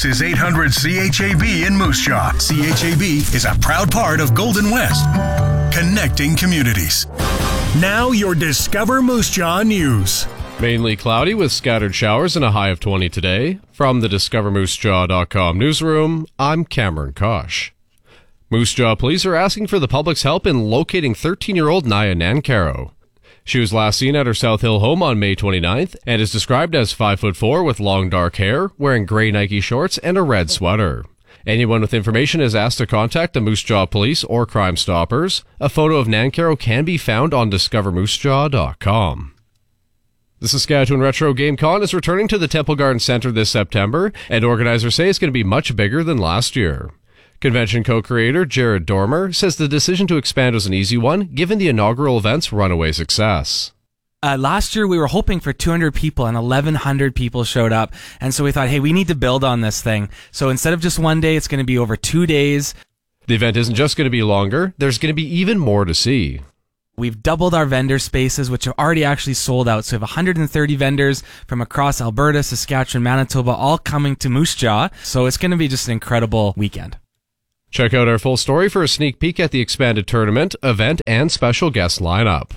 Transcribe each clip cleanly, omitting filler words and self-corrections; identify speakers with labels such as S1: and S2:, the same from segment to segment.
S1: This is 800 CHAB in Moose Jaw. CHAB is a proud part of Golden West, connecting communities. Now your Discover Moose Jaw news.
S2: Mainly cloudy with scattered showers and a high of 20 today. From the DiscoverMooseJaw.com newsroom, I'm Cameron Kosh. Moose Jaw police are asking for the public's help in locating 13-year-old Naya Nancaro. She was last seen at her South Hill home on May 29th and is described as 5'4" with long dark hair, wearing gray Nike shorts and a red sweater. Anyone with information is asked to contact the Moose Jaw Police or Crime Stoppers. A photo of Nancaro can be found on DiscoverMooseJaw.com. The Saskatchewan Retro Game Con is returning to the Temple Garden Centre this September, and organizers say it's going to be much bigger than last year. Convention co-creator Jared Dormer says the decision to expand was an easy one, given the inaugural event's runaway success.
S3: Last year we were hoping for 200 people and 1,100 people showed up. And so we thought, hey, we need to build on this thing. So instead of just one day, it's going to be over 2 days.
S2: The event isn't just going to be longer, there's going to be even more to see.
S3: We've doubled our vendor spaces, which are already actually sold out. So we have 130 vendors from across Alberta, Saskatchewan, Manitoba, all coming to Moose Jaw. So it's going to be just an incredible weekend.
S2: Check out our full story for a sneak peek at the expanded tournament, event, and special guest lineup.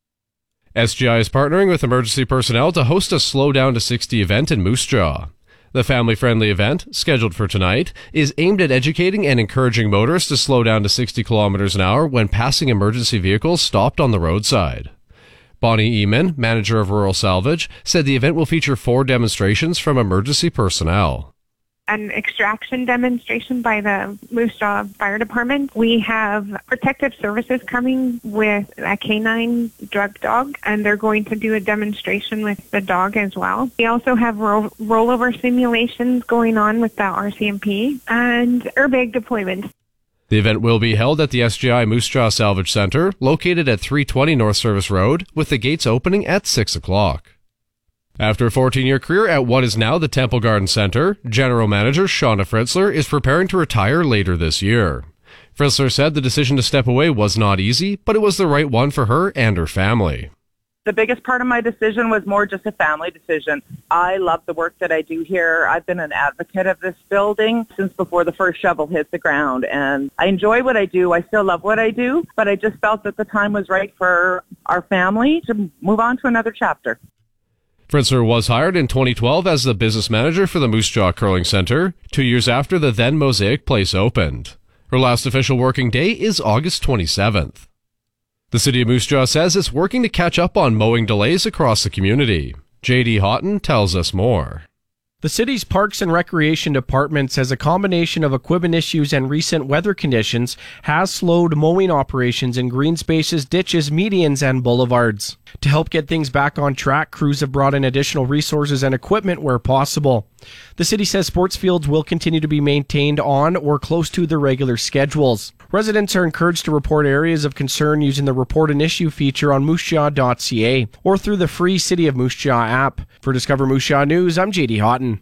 S2: SGI is partnering with emergency personnel to host a Slow Down to 60 event in Moose Jaw. The family-friendly event, scheduled for tonight, is aimed at educating and encouraging motorists to slow down to 60 kilometers an hour when passing emergency vehicles stopped on the roadside. Bonnie Eamon, manager of Rural Salvage, said the event will feature 4 demonstrations from emergency personnel.
S4: An extraction demonstration by the Moose Jaw Fire Department. We have protective services coming with a canine drug dog, and they're going to do a demonstration with the dog as well. We also have rollover simulations going on with the RCMP and airbag deployment.
S2: The event will be held at the SGI Moose Jaw Salvage Center, located at 320 North Service Road, with the gates opening at 6 o'clock. After a 14-year career at what is now the Temple Garden Centre, General Manager Shauna Fritzler is preparing to retire later this year. Fritzler said the decision to step away was not easy, but it was the right one for her and her family.
S5: The biggest part of my decision was more just a family decision. I love the work that I do here. I've been an advocate of this building since before the first shovel hit the ground, and I enjoy what I do. I still love what I do, but I just felt that the time was right for our family to move on to another chapter.
S2: Fritzler was hired in 2012 as the business manager for the Moose Jaw Curling Center, 2 years after the then Mosaic Place opened. Her last official working day is August 27th. The City of Moose Jaw says it's working to catch up on mowing delays across the community. J.D. Houghton tells us more.
S6: The city's Parks and Recreation Department says a combination of equipment issues and recent weather conditions has slowed mowing operations in green spaces, ditches, medians, and boulevards. To help get things back on track, crews have brought in additional resources and equipment where possible. The city says sports fields will continue to be maintained on or close to their regular schedules. Residents are encouraged to report areas of concern using the Report an Issue feature on moosejaw.ca or through the free City of Moose Jaw app. For Discover Moose Jaw News, I'm J.D. Houghton.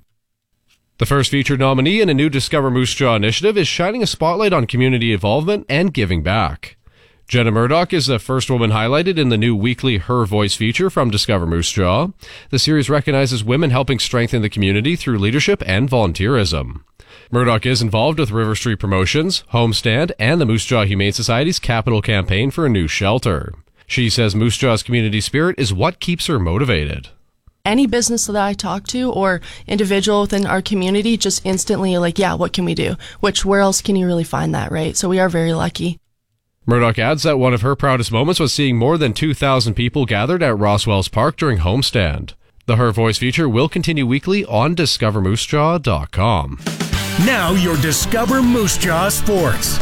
S2: The first featured nominee in a new Discover Moose Jaw initiative is shining a spotlight on community involvement and giving back. Jenna Murdoch is the first woman highlighted in the new weekly Her Voice feature from Discover Moose Jaw. The series recognizes women helping strengthen the community through leadership and volunteerism. Murdoch is involved with River Street Promotions, Homestand, and the Moose Jaw Humane Society's capital campaign for a new shelter. She says Moose Jaw's community spirit is what keeps her motivated.
S7: Any business that I talk to or individual within our community just instantly like, yeah, what can we do? Where else can you really find that, right? So we are very lucky.
S2: Murdoch adds that one of her proudest moments was seeing more than 2,000 people gathered at Roswell's Park during Homestand. The Her Voice feature will continue weekly on DiscoverMooseJaw.com.
S1: Now your Discover Moose Jaw Sports.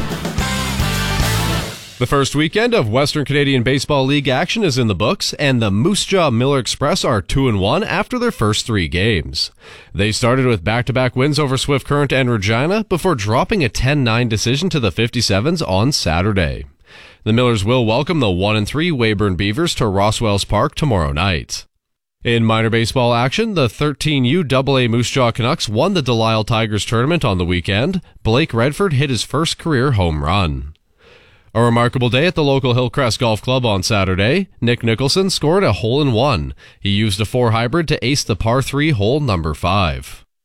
S2: The first weekend of Western Canadian Baseball League action is in the books, and the Moose Jaw Miller Express are 2-1 after their first 3 games. They started with back-to-back wins over Swift Current and Regina before dropping a 10-9 decision to the 57s on Saturday. The Millers will welcome the 1-3 Weyburn Beavers to Roswell's Park tomorrow night. In minor baseball action, the 13U AA Moose Jaw Canucks won the Delisle Tigers tournament on the weekend. Blake Redford hit his first career home run. A remarkable day at the local Hillcrest Golf Club on Saturday. Nick Nicholson scored a hole-in-one. He used a 4 hybrid to ace the par 3 hole number 5. The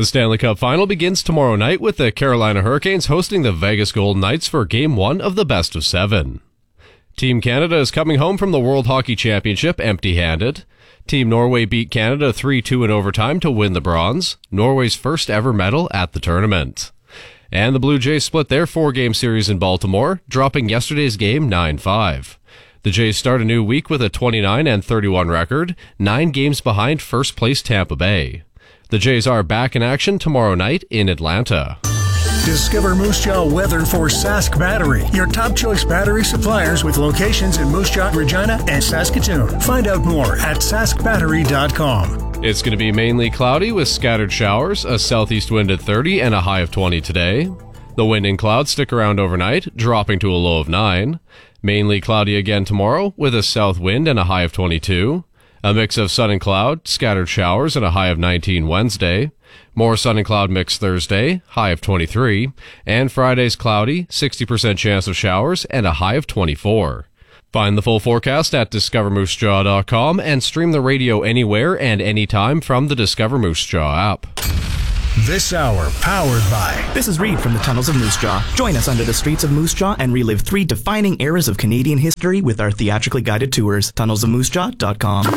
S2: The Stanley Cup Final begins tomorrow night with the Carolina Hurricanes hosting the Vegas Golden Knights for Game 1 of the best of 7. Team Canada is coming home from the World Hockey Championship empty-handed. Team Norway beat Canada 3-2 in overtime to win the bronze, Norway's first ever medal at the tournament. And the Blue Jays split their 4-game series in Baltimore, dropping yesterday's game 9-5. The Jays start a new week with a 29-31 record, 9 games behind first-place Tampa Bay. The Jays are back in action tomorrow night in Atlanta.
S1: Discover Moose Jaw weather for Sask Battery, your top choice battery suppliers with locations in Moose Jaw, Regina, and Saskatoon. Find out more at saskbattery.com.
S2: It's going to be mainly cloudy with scattered showers, a southeast wind at 30 and a high of 20 today. The wind and clouds stick around overnight, dropping to a low of 9. Mainly cloudy again tomorrow with a south wind and a high of 22. A mix of sun and cloud, scattered showers, and a high of 19 Wednesday. More sun and cloud mix Thursday, high of 23. And Friday's cloudy, 60% chance of showers, and a high of 24. Find the full forecast at discovermoosejaw.com and stream the radio anywhere and anytime from the Discover Moose Jaw app.
S1: This hour powered by...
S8: This is Reed from the Tunnels of Moose Jaw. Join us under the streets of Moose Jaw and relive 3 defining eras of Canadian history with our theatrically guided tours. tunnelsofmoosejaw.com.